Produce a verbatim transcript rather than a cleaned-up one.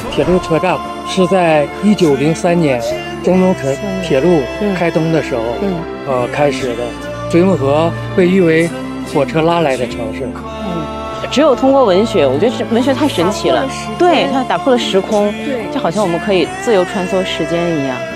铁路车站是在一九零三年中东铁铁路开通的时候，嗯，呃开始的。追梦河被誉为火车拉来的城市。 嗯，只有通过文学，我觉得这文学太神奇了，对，它打破了时空，对，就好像我们可以自由穿梭时间一样。